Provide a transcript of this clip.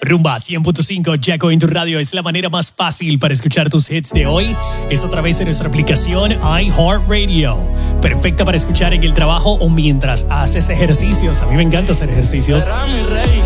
Rumba 100.5 Jacko en tu radio es la manera más fácil para escuchar tus hits de hoy. Es a través de nuestra aplicación iHeartRadio. Perfecta para escuchar en el trabajo o mientras haces ejercicios. A mí me encanta hacer ejercicios.